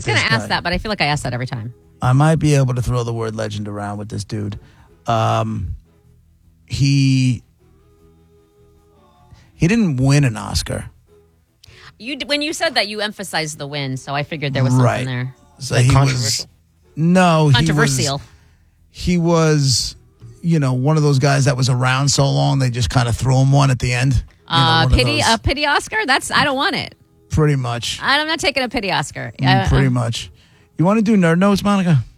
was going to ask that, but I feel like I ask that every time. I might be able to throw the word legend around with this dude. He didn't win an Oscar. When you said that, you emphasized the win, so I figured there was something there. So he was controversial. He was, one of those guys that was around so long they just kind of threw him one at the end. A pity Oscar? I don't want it. Pretty much. I'm not taking a pity Oscar. Pretty much. You want to do nerd notes, Monica?